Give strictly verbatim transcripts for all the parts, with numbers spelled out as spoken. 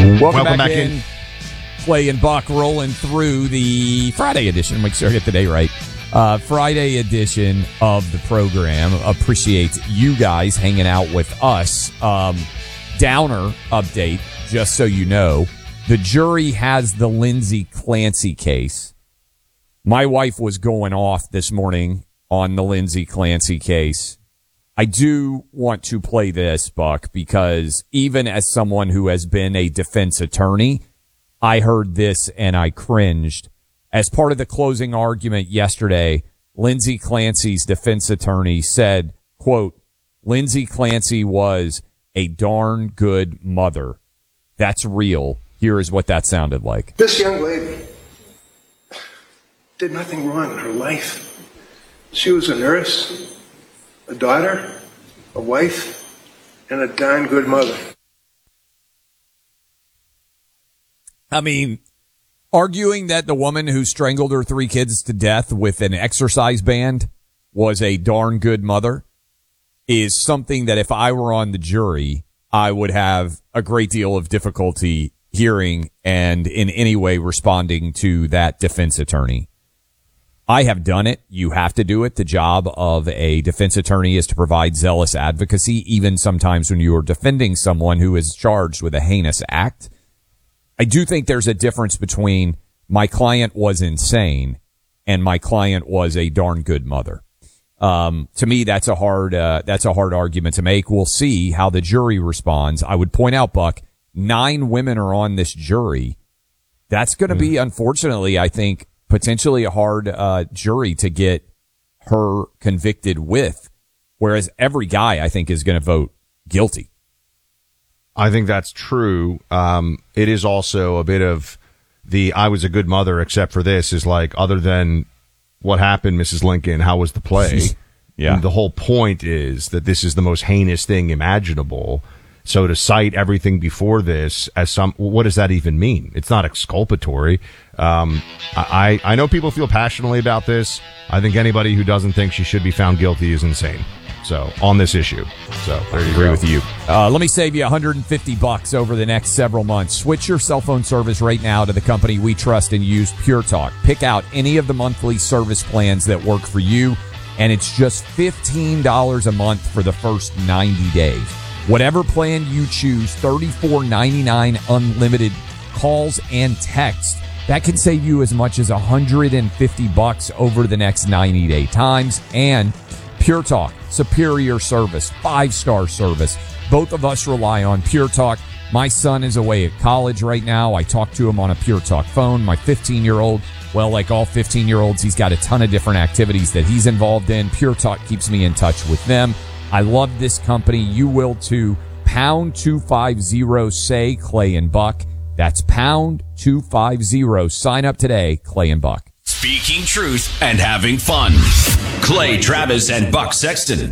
Welcome, Welcome back, back in. in. Clay and Buck rolling through the Friday edition. Make sure I get the day right. Uh, Friday edition of the program. Appreciate you guys hanging out with us. Um, downer update, just so you know. The jury has the Lindsay Clancy case. My wife was going off this morning on the Lindsay Clancy case. I do want to play this, Buck, because even as someone who has been a defense attorney, I heard this and I cringed. As part of the closing argument yesterday, Lindsay Clancy's defense attorney said, quote, Lindsay Clancy was a darn good mother. That's real. Here is what that sounded like. This young lady did nothing wrong in her life. She was a nurse, a daughter, a wife, and a darn good mother. I mean, arguing that the woman who strangled her three kids to death with an exercise band was a darn good mother is something that if I were on the jury, I would have a great deal of difficulty hearing and in any way responding to that defense attorney. I have done it. You have to do it. The job of a defense attorney is to provide zealous advocacy, even sometimes when you are defending someone who is charged with a heinous act. I do think there's a difference between my client was insane and my client was a darn good mother. Um, to me, that's a hard, uh, that's a hard argument to make. We'll see how the jury responds. I would point out, Buck, nine women are on this jury. That's going to be, unfortunately, I think, potentially a hard uh, jury to get her convicted with, whereas every guy, I think, is going to vote guilty. I think that's true. Um, it is also a bit of the I was a good mother, except for this, is like, other than what happened, Missus Lincoln, how was the play? Yeah. And the whole point is that this is the most heinous thing imaginable. So to cite everything before this as some, what does that even mean? It's not exculpatory. Um, I, I know people feel passionately about this. I think anybody who doesn't think she should be found guilty is insane. So on this issue. So there you agree go. with you. Uh, let me save you one hundred fifty bucks over the next several months. Switch your cell phone service right now to the company we trust and use, Pure Talk. Pick out any of the monthly service plans that work for you, and it's just fifteen dollars a month for the first ninety days. Whatever plan you choose, thirty-four ninety-nine unlimited calls and texts. That can save you as much as one hundred fifty bucks over the next ninety day times. And Pure Talk, superior service, five-star service. Both of us rely on Pure Talk. My son is away at college right now. I talk to him on a Pure Talk phone. My fifteen-year-old, well, like all fifteen-year-olds, he's got a ton of different activities that he's involved in. Pure Talk keeps me in touch with them. I love this company. You will too. Pound two fifty, say Clay and Buck. That's pound two fifty. Sign up today, Clay and Buck. Speaking truth and having fun. Clay Travis and Buck Sexton.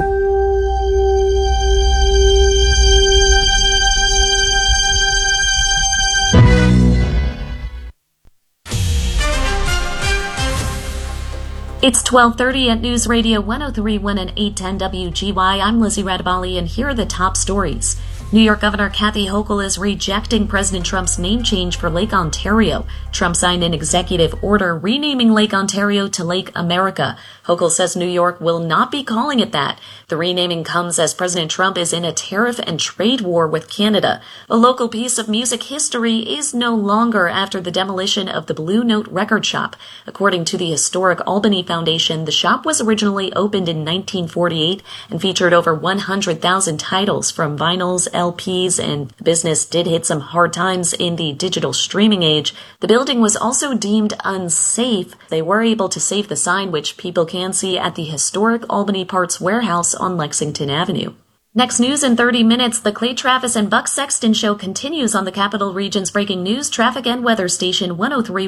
It's twelve thirty at News Radio one oh three point one and eight ten W G Y. I'm Lizzie Radabali, and here are the top stories. New York Governor Kathy Hochul is rejecting President Trump's name change for Lake Ontario. Trump signed an executive order renaming Lake Ontario to Lake America. Hochul says New York will not be calling it that. The renaming comes as President Trump is in a tariff and trade war with Canada. A local piece of music history is no longer after the demolition of the Blue Note record shop. According to the Historic Albany Foundation, the shop was originally opened in nineteen forty-eight and featured over one hundred thousand titles from vinyls, L Ps, and the business did hit some hard times in the digital streaming age. The building was also deemed unsafe. They were able to save the sign, which people can see at the historic Albany Parts Warehouse on Lexington Avenue. Next news in thirty minutes, the Clay Travis and Buck Sexton show continues on the Capital Region's breaking news, traffic, and weather station one oh three